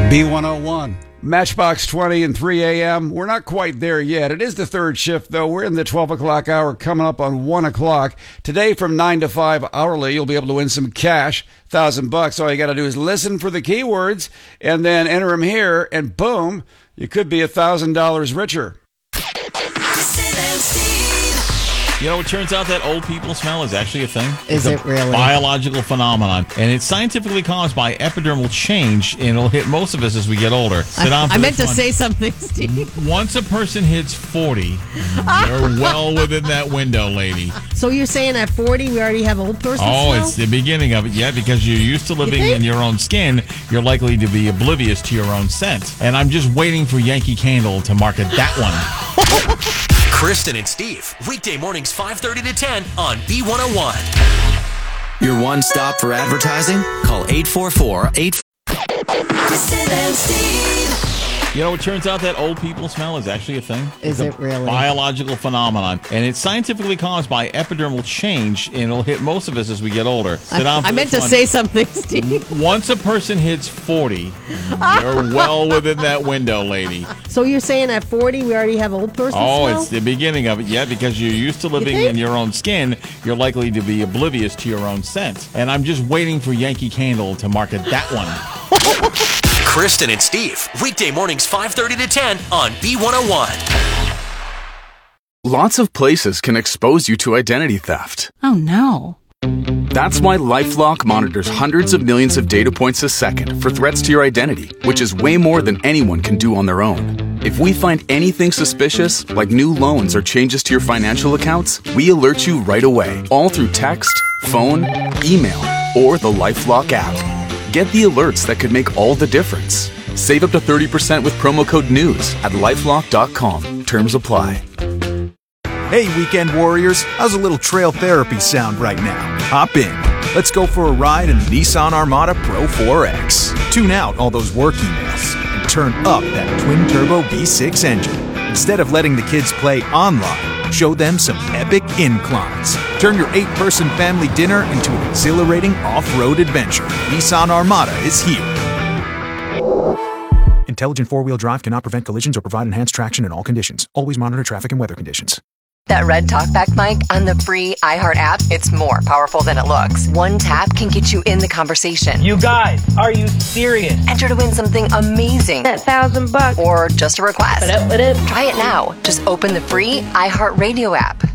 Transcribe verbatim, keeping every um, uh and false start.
B one oh one, Matchbox twenty and three a.m. We're not quite there yet. It is the third shift, though. We're in the twelve o'clock hour, coming up on one o'clock. Today from nine to five hourly, you'll be able to win some cash, thousand bucks. All you got to do is listen for the keywords and then enter them here, and boom, you could be a thousand dollars richer. You know, it turns out that old people smell is actually a thing. Is it's it really? A biological phenomenon. And it's scientifically caused by epidermal change, and it'll hit most of us as we get older. Sit down for I meant this to one. say something, Steve. Once a person hits forty, you're well within that window, lady. So you're saying at forty we already have old person Oh, smell? it's the beginning of it. Yeah, because you're used to living think? in your own skin, you're likely to be oblivious to your own scent. And I'm just waiting for Yankee Candle to market that one. Kristen and Steve, weekday mornings five thirty to ten on B one oh one. Your one stop for advertising? Call eight four four eight. Kristen and Steve. You know, it turns out that old people smell is actually a thing. Is it's it really? A biological phenomenon. And it's scientifically caused by epidermal change, and it'll hit most of us as we get older. Sit down I, I for meant this to one. say something, Steve. Once a person hits forty, you're well within that window, lady. So you're saying at forty we already have old person Oh, smell? it's the beginning of it. Yeah, because you're used to living think? in your own skin, you're likely to be oblivious to your own scent. And I'm just waiting for Yankee Candle to market that one. Kristen and Steve, weekday mornings five thirty to ten on B one oh one. Lots of places can expose you to identity theft. Oh, no. That's why LifeLock monitors hundreds of millions of data points a second for threats to your identity, which is way more than anyone can do on their own. If we find anything suspicious, like new loans or changes to your financial accounts, we alert you right away, all through text, phone, email, or the LifeLock app. Get the alerts that could make all the difference. Save up to thirty percent with promo code NEWS at lifelock dot com. Terms apply. Hey, weekend warriors, how's a little trail therapy sound right now? Hop in. Let's go for a ride in the Nissan Armada Pro four X. Tune out all those work emails and turn up that twin-turbo V six engine. Instead of letting the kids play online, show them some epic inclines. Turn your eight-person family dinner into an exhilarating off-road adventure. Nissan Armada is here. Intelligent four-wheel drive cannot prevent collisions or provide enhanced traction in all conditions. Always monitor traffic and weather conditions. That red talkback mic on the free iHeart app, it's more powerful than it looks. One tap can get you in the conversation. You guys, are you serious? Enter to win something amazing. That thousand bucks. Or just a request. What up, what up? Try it now. Just open the free iHeart Radio app.